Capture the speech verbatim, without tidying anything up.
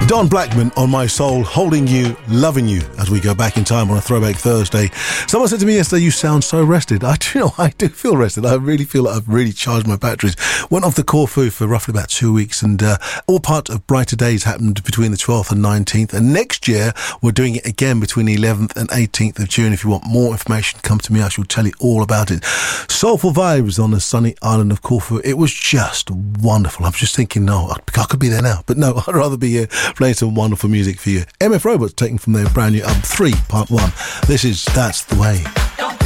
Don Blackman on My Soul, holding you, loving you, as we go back in time on a Throwback Thursday. Someone said to me yesterday, you sound so rested. I do, you know, I do feel rested. I really feel like I've really charged my batteries. Went off the Corfu for roughly about two weeks, and uh, all part of Brighter Days happened between the twelfth and nineteenth. And next year, we're doing it again between the eleventh and eighteenth of June. If you want more information, come to me. I shall tell you all about it. Soulful vibes on the sunny island of Corfu. It was just wonderful. I'm just thinking, no, I could be there now. But no, I'd rather be here playing some wonderful music for you. M F Robots taken from their brand new album three, part one. This is That's the Way.